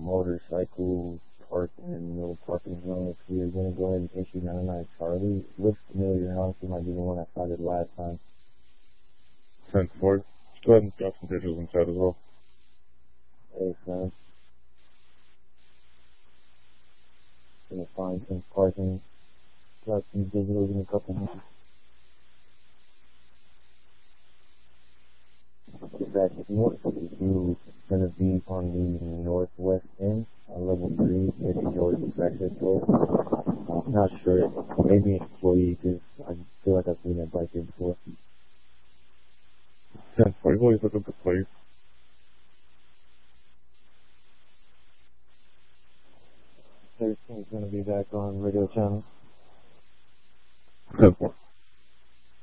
motorcycle parking, no parking zone. If we are going to go ahead and issue 99 Charlie, looks familiar. Honestly, might be the one I cited last time. 10-4. Let's go ahead and drop some digits inside as well. Hey, son. Gonna find some parking. Got some digitals in a couple minutes. That's north. You're gonna be on the northwest end, on level 3, heading towards the access door. I'm not sure. Maybe an employee, because I feel like I've seen that bike here before. 10-4. You always look at the place. 13 is gonna be back on radio channel. 10-4.